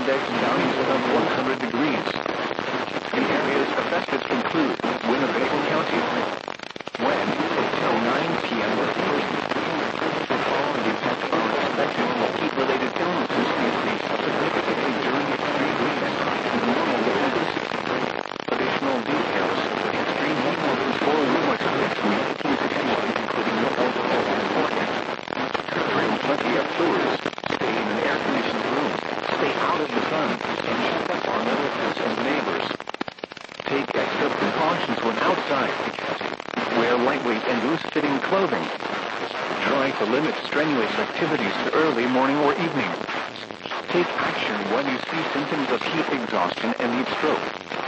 index values above 100 degrees. The areas affected include Winnebago County. When, until 9 p.m. this person. The following effects are expected. Heat-related illnesses increase significantly during extreme heat and the normal levels. Additional details. Extreme heat will control much of next week, including no alcohol and forecast. Drink plenty of fluids. Stay in an air-conditioned room. Stay out of the sun. And check up on relatives and neighbors. Take extra precautions when outside. Wear lightweight and loose-fitting clothing. Try to limit strenuous activities to early morning or evening. Take action when you see symptoms of heat exhaustion and heat stroke.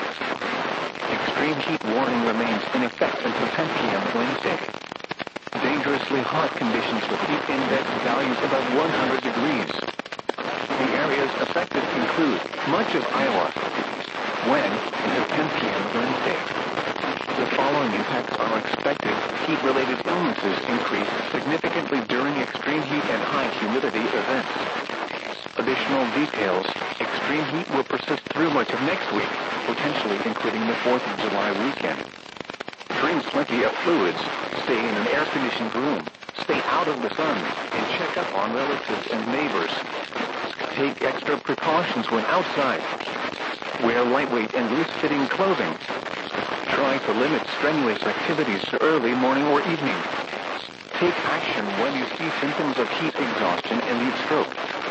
Extreme heat warning remains in effect until 10 p.m. Wednesday. Dangerously hot conditions with heat index values above 100 degrees. The areas affected include much of Iowa. When, until 10 p.m. Wednesday. The following impacts are expected. Heat-related illnesses increase significantly during extreme heat and high humidity events. Additional details. Extreme heat will persist through much of next week, potentially including the 4th of July weekend. Drink plenty of fluids. Stay in an air-conditioned room. Stay out of the sun, and check up on relatives and neighbors. Take extra precautions when outside. Wear lightweight and loose-fitting clothing. Try to limit strenuous activities to early morning or evening. Take action when you see symptoms of heat exhaustion and heat stroke.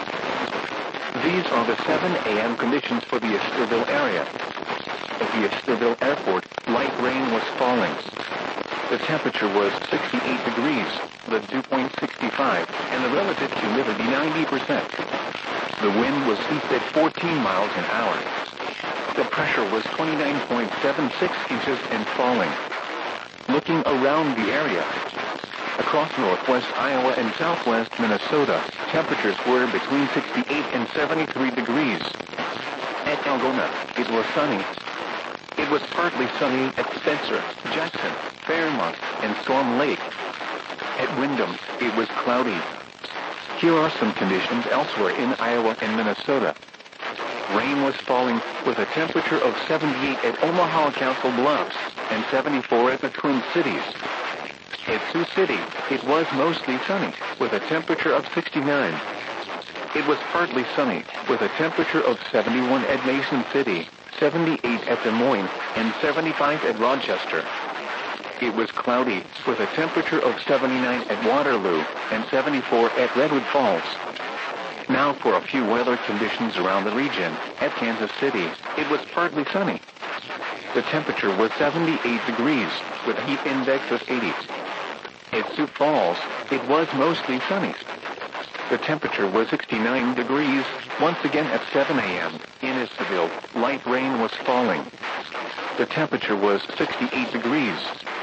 These are the 7 a.m. conditions for the Easterville area. At the Easterville Airport, light rain was falling. The temperature was 68 degrees, the dew point 65, and the relative humidity 90%. The wind was east at 14 miles an hour. The pressure was 29.76 inches and falling. Looking around the area, across northwest Iowa and southwest Minnesota, temperatures were between 68 and 73 degrees. At Algona, it was sunny. It was partly sunny at Spencer, Jackson, Fairmont, and Storm Lake. At Windham, it was cloudy. Here are some conditions elsewhere in Iowa and Minnesota. Rain was falling with a temperature of 78 at Omaha Council Bluffs and 74 at the Twin Cities. At Sioux City, it was mostly sunny with a temperature of 69. It was partly sunny with a temperature of 71 at Mason City, 78 at Des Moines, and 75 at Rochester. It was cloudy with a temperature of 79 at Waterloo and 74 at Redwood Falls. Now for a few weather conditions around the region. At Kansas City, it was partly sunny. The temperature was 78 degrees with a heat index of 80. At Sioux Falls, it was mostly sunny. The temperature was 69 degrees once again at 7 a.m. In Easterville, light rain was falling. The temperature was 68 degrees.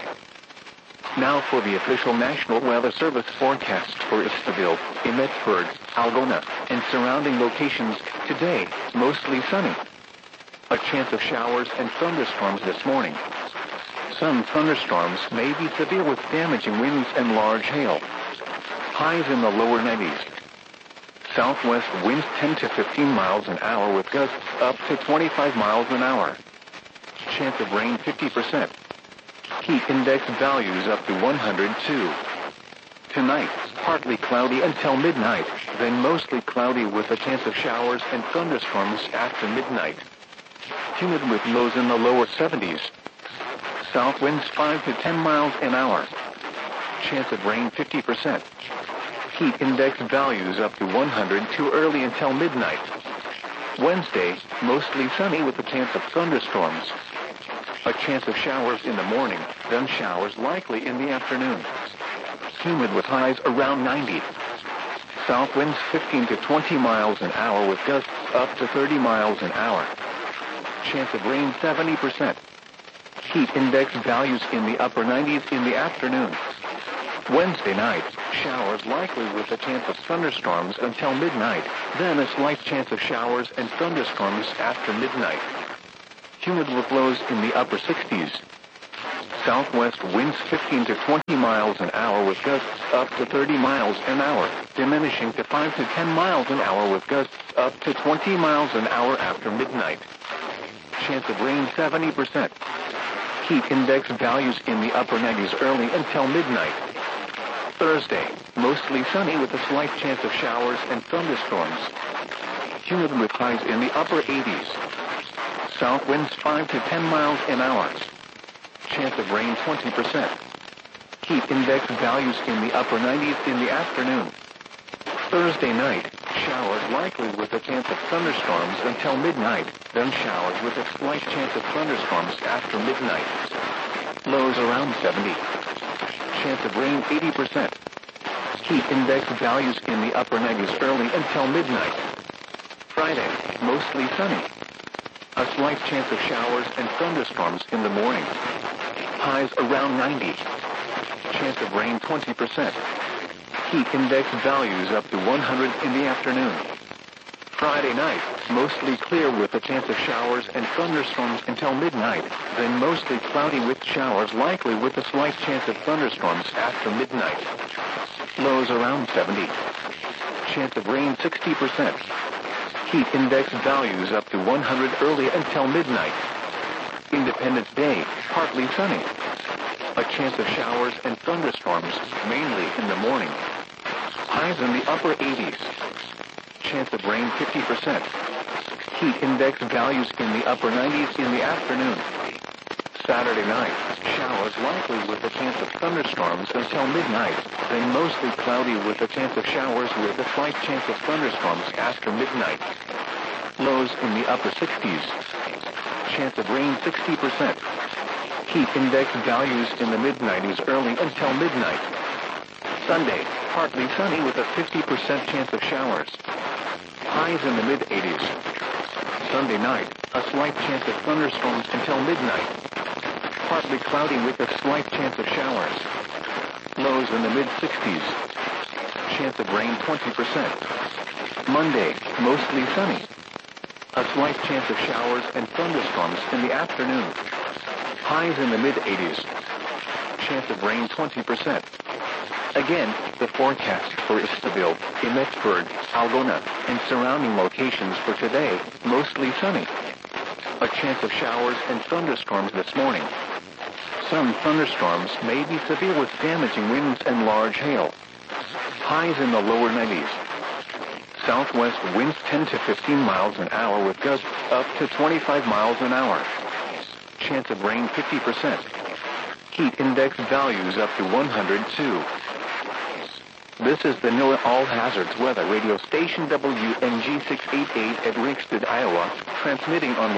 Now for the official National Weather Service forecast for Easterville, Emmetsburg, Algona, and surrounding locations. Today, mostly sunny. A chance of showers and thunderstorms this morning. Some thunderstorms may be severe with damaging winds and large hail. Highs in the lower 90s. Southwest winds 10 to 15 miles an hour with gusts up to 25 miles an hour. Chance of rain 50%. Heat index values up to 102. Tonight, partly cloudy until midnight, then mostly cloudy with a chance of showers and thunderstorms after midnight. Humid with lows in the lower 70s. South winds 5 to 10 miles an hour. Chance of rain 50%. Heat index values up to 102 early until midnight. Wednesday, mostly sunny with a chance of thunderstorms. A chance of showers in the morning, then showers likely in the afternoon. Humid with highs around 90. South winds 15 to 20 miles an hour with gusts up to 30 miles an hour. Chance of rain 70%. Heat index values in the upper 90s in the afternoon. Wednesday night, showers likely with a chance of thunderstorms until midnight, then a slight chance of showers and thunderstorms after midnight. Humid with lows in the upper 60s. Southwest winds 15 to 20 miles an hour with gusts up to 30 miles an hour, diminishing to 5 to 10 miles an hour with gusts up to 20 miles an hour after midnight. Chance of rain 70%. Heat index values in the upper 90s early until midnight. Thursday, mostly sunny with a slight chance of showers and thunderstorms. Humid with highs in the upper 80s. South winds 5 to 10 miles an hour. Chance of rain 20%. Heat index values in the upper 90s in the afternoon. Thursday night, showers likely with a chance of thunderstorms until midnight, then showers with a slight chance of thunderstorms after midnight. Lows around 70. Chance of rain 80%. Heat index values in the upper 90s early until midnight. Friday, mostly sunny. A slight chance of showers and thunderstorms in the morning. Highs around 90. Chance of rain 20%. Heat index values up to 100 in the afternoon. Friday night, mostly clear with a chance of showers and thunderstorms until midnight, then mostly cloudy with showers likely with a slight chance of thunderstorms after midnight. Lows around 70. Chance of rain 60%. Heat index values up to 100 early until midnight. Independence Day, partly sunny. A chance of showers and thunderstorms, mainly in the morning. Highs in the upper 80s. Chance of rain 50%. Heat index values in the upper 90s in the afternoon. Saturday night, showers likely with a chance of thunderstorms until midnight, then mostly cloudy with a chance of showers with a slight chance of thunderstorms after midnight. Lows in the upper 60s. Chance of rain 60%. Heat index values in the mid-90s early until midnight. Sunday, partly sunny with a 50% chance of showers. Highs in the mid-80s. Sunday night, a slight chance of thunderstorms until midnight. Partly cloudy with a slight chance of showers. Lows in the mid-60s. Chance of rain 20%. Monday, mostly sunny. A slight chance of showers and thunderstorms in the afternoon. Highs in the mid-80s. Chance of rain 20%. Again, the forecast for Istaville, Emmetsburg, Algona, and surrounding locations for today, mostly sunny. A chance of showers and thunderstorms this morning. Some thunderstorms may be severe with damaging winds and large hail. Highs in the lower 90s. Southwest winds 10 to 15 miles an hour with gusts up to 25 miles an hour. Chance of rain 50%. Heat index values up to 102. This is the NOAA All Hazards Weather Radio Station WNG 688 at Ringsted, Iowa, transmitting on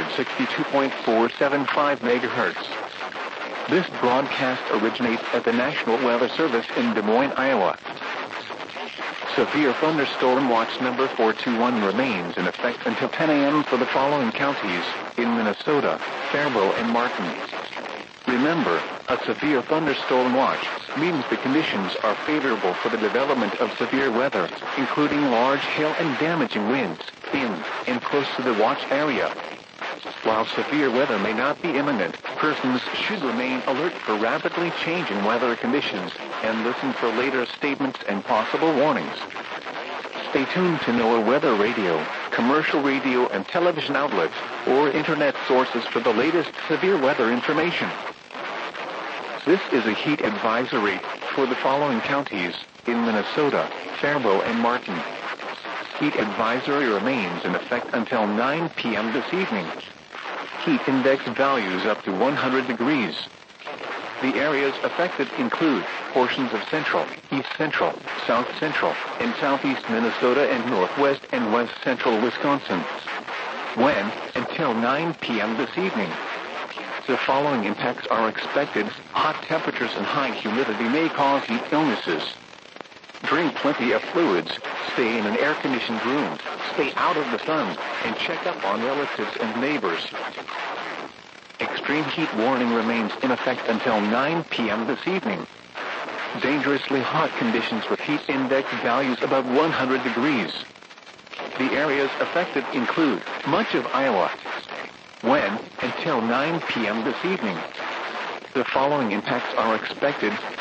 162.475 MHz. This broadcast originates at the National Weather Service in Des Moines, Iowa. Severe thunderstorm watch number 421 remains in effect until 10 a.m. for the following counties in Minnesota, Faribault, and Martin. Remember, a severe thunderstorm watch means the conditions are favorable for the development of severe weather, including large hail and damaging winds, in and close to the watch area. While severe weather may not be imminent, persons should remain alert for rapidly changing weather conditions and listen for later statements and possible warnings. Stay tuned to NOAA Weather Radio, commercial radio and television outlets, or internet sources for the latest severe weather information. This is a heat advisory for the following counties in Minnesota, Faribault, and Martin. Heat advisory remains in effect until 9 p.m. this evening. Heat index values up to 100 degrees. The areas affected include portions of central, east central, south central, and southeast Minnesota and northwest and west central Wisconsin. When? Until 9 p.m. this evening. The following impacts are expected. Hot temperatures and high humidity may cause heat illnesses. Drink plenty of fluids. Stay in an air-conditioned room. Stay out of the sun, and check up on relatives and neighbors. Extreme heat warning remains in effect until 9 p.m. this evening. Dangerously hot conditions with heat index values above 100 degrees. The areas affected include much of Iowa. When? Until 9 p.m. this evening. The following impacts are expected